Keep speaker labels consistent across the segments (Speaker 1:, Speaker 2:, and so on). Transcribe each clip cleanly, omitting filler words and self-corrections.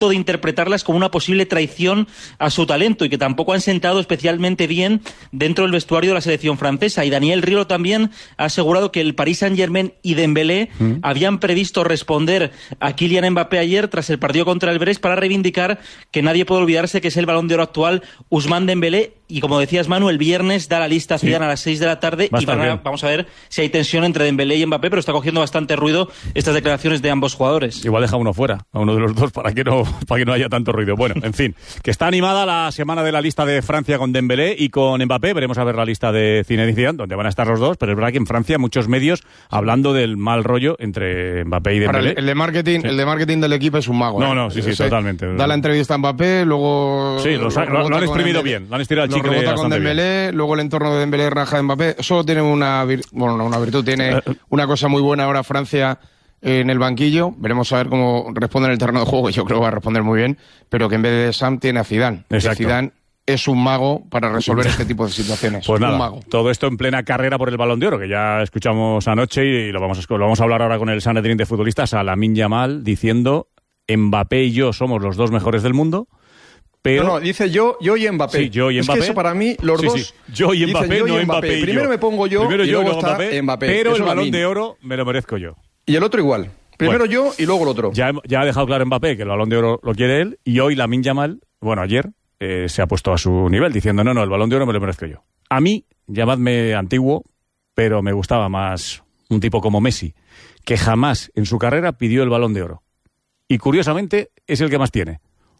Speaker 1: de interpretarlas como una posible traición a su talento y que tampoco han sentado especialmente bien dentro del vestuario de la selección francesa. Y Daniel Riolo también ha asegurado que el Paris Saint-Germain y Dembélé habían previsto responder a Kylian Mbappé ayer tras el partido contra el Brest para reivindicar que nadie puede olvidarse que es el Balón de Oro actual Ousmane Dembélé. Y como decías, Manu, el viernes da la lista Zidane a las 6 de la tarde y vamos a ver si hay tensión entre Dembélé y Mbappé, pero está cogiendo bastante ruido estas declaraciones de ambos jugadores.
Speaker 2: Igual deja uno fuera, a uno de los dos, para que no haya tanto ruido. Bueno, en fin, que está animada la semana de la lista de Francia con Dembélé y con Mbappé. Veremos a ver la lista de Zinedine Zidane, donde van a estar los dos, pero es verdad que en Francia muchos medios hablando del mal rollo entre Mbappé y Dembélé.
Speaker 3: Ahora, el de marketing del equipo es un mago.
Speaker 2: Sí, totalmente.
Speaker 3: Da la entrevista a Mbappé, luego...
Speaker 2: Sí, lo han exprimido bien, lo han estirado al chicle
Speaker 3: con Dembélé,
Speaker 2: bien.
Speaker 3: Luego el entorno de Dembélé raja de Mbappé. Solo tiene una virtud, tiene una cosa muy buena ahora Francia en el banquillo. Veremos a ver cómo responde en el terreno de juego, que yo creo que va a responder muy bien, pero que en vez de Sam tiene a Zidane. Zidane es un mago para resolver este tipo de situaciones.
Speaker 2: Pues nada,
Speaker 3: un mago.
Speaker 2: Todo esto en plena carrera por el Balón de Oro, que ya escuchamos anoche y lo vamos a hablar ahora con el Sanedrín de futbolistas, a Lamine Yamal, diciendo: Mbappé y yo somos los dos mejores del mundo. Pero...
Speaker 4: No, dice yo y Mbappé.
Speaker 2: Sí, yo y Mbappé.
Speaker 4: Es que eso para mí, los dos...
Speaker 2: Sí. Yo y Mbappé,
Speaker 4: yo
Speaker 2: no
Speaker 4: y
Speaker 2: Mbappé y
Speaker 4: Primero
Speaker 2: yo.
Speaker 4: me pongo yo,
Speaker 2: Primero
Speaker 4: y
Speaker 2: yo
Speaker 4: luego está Mbappé.
Speaker 2: Pero
Speaker 4: eso
Speaker 2: el Balón
Speaker 4: Lamine.
Speaker 2: de Oro me lo merezco yo.
Speaker 4: Y el otro igual. Primero yo y luego el otro.
Speaker 2: Ya ha dejado claro Mbappé que el Balón de Oro lo quiere él, y hoy Lamine Yamal, ayer, se ha puesto a su nivel, diciendo no, el Balón de Oro me lo merezco yo. A mí, llamadme antiguo, pero me gustaba más un tipo como Messi, que jamás en su carrera pidió el Balón de Oro. Y curiosamente es el que más tiene.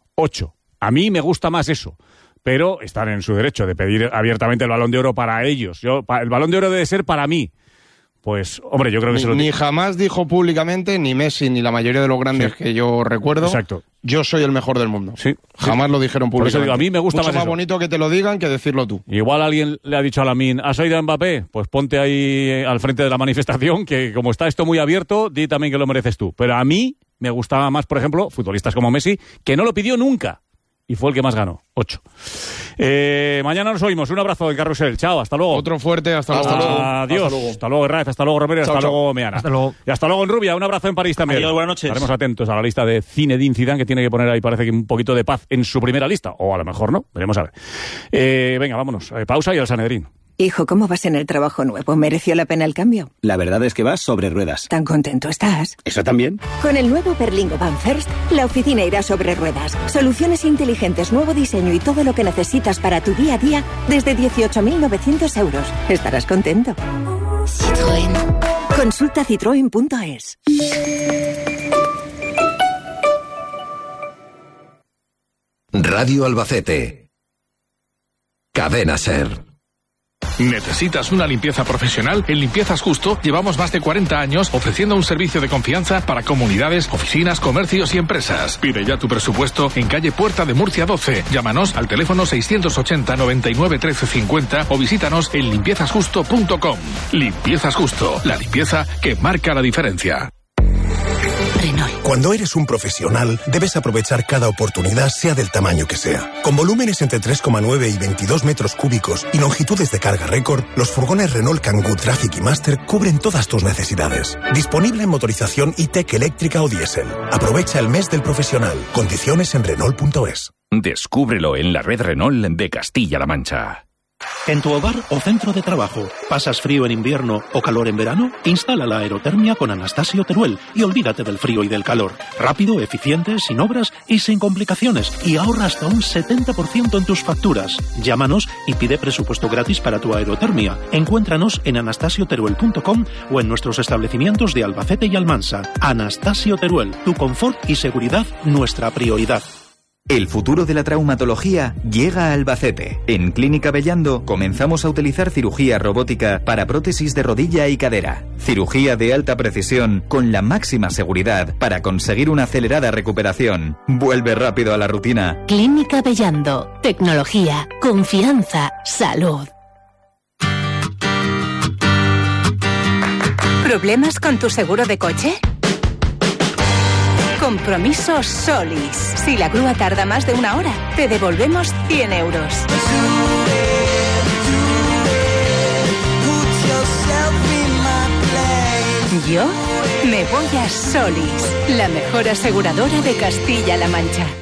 Speaker 2: 8. A mí me gusta más eso, pero están en su derecho de pedir abiertamente el Balón de Oro para ellos. El Balón de Oro debe ser para mí. Pues, hombre, yo creo que
Speaker 3: ni jamás dijo públicamente, ni Messi, ni la mayoría de los grandes que yo recuerdo, yo soy el mejor del mundo.
Speaker 2: Sí.
Speaker 3: Jamás lo dijeron públicamente.
Speaker 2: Por eso digo, a mí me gusta
Speaker 3: mucho más bonito que te lo digan que decirlo tú.
Speaker 2: Igual alguien le ha dicho a Lamine: ¿has oído a Mbappé? Pues ponte ahí al frente de la manifestación, que como está esto muy abierto, di también que lo mereces tú. Pero a mí me gustaba más, por ejemplo, futbolistas como Messi, que no lo pidió nunca. Y fue el que más ganó, 8. Mañana nos oímos. Un abrazo en Carrusel. Chao, hasta luego.
Speaker 3: Otro fuerte, hasta luego.
Speaker 2: Adiós. Hasta luego, Herrera. Hasta luego, Romero. Hasta luego, Meana.
Speaker 1: Hasta luego.
Speaker 2: Y hasta luego en Rubia. Un abrazo en París también.
Speaker 1: Adiós, buenas noches.
Speaker 2: Estaremos atentos a la lista de Zinedine Zidane, que tiene que poner ahí, parece que un poquito de paz en su primera lista. O a lo mejor no. Veremos a ver. Venga, vámonos. Pausa y al Sanedrín.
Speaker 5: Hijo, ¿cómo vas en el trabajo nuevo? ¿Mereció la pena el cambio?
Speaker 6: La verdad es que vas sobre ruedas.
Speaker 5: ¿Tan contento estás?
Speaker 6: ¿Eso también?
Speaker 5: Con el nuevo Berlingo Van First, la oficina irá sobre ruedas. Soluciones inteligentes, nuevo diseño y todo lo que necesitas para tu día a día desde 18.900 euros. Estarás contento. Citroën. Consulta citroen.es.
Speaker 7: Radio Albacete. Cadena SER.
Speaker 8: ¿Necesitas una limpieza profesional? En Limpiezas Justo llevamos más de 40 años ofreciendo un servicio de confianza para comunidades, oficinas, comercios y empresas. Pide ya tu presupuesto en calle Puerta de Murcia 12. Llámanos al teléfono 680 99 13 50 o visítanos en limpiezasjusto.com. Limpiezas Justo, la limpieza que marca la diferencia.
Speaker 9: Renault. Cuando eres un profesional, debes aprovechar cada oportunidad, sea del tamaño que sea. Con volúmenes entre 3,9 y 22 metros cúbicos y longitudes de carga récord, los furgones Renault Kangoo Traffic y Master cubren todas tus necesidades. Disponible en motorización e-tech eléctrica o diésel. Aprovecha el mes del profesional. Condiciones en Renault.es.
Speaker 10: Descúbrelo en la red Renault de Castilla-La Mancha.
Speaker 11: ¿En tu hogar o centro de trabajo pasas frío en invierno o calor en verano? Instala la aerotermia con Anastasio Teruel y olvídate del frío y del calor. Rápido, eficiente, sin obras y sin complicaciones. Y ahorra hasta un 70% en tus facturas. Llámanos y pide presupuesto gratis para tu aerotermia. Encuéntranos en anastasioteruel.com o en nuestros establecimientos de Albacete y Almansa. Anastasio Teruel, tu confort y seguridad, nuestra prioridad.
Speaker 12: El futuro de la traumatología llega a Albacete. En Clínica Bellando comenzamos a utilizar cirugía robótica para prótesis de rodilla y cadera. Cirugía de alta precisión con la máxima seguridad para conseguir una acelerada recuperación. Vuelve rápido a la rutina.
Speaker 13: Clínica Bellando. Tecnología, confianza, salud.
Speaker 14: ¿Problemas con tu seguro de coche? Compromiso Solis. Si la grúa tarda más de 1 hora, te devolvemos 100 euros. Yo me voy a Solís, la mejor aseguradora de Castilla-La Mancha.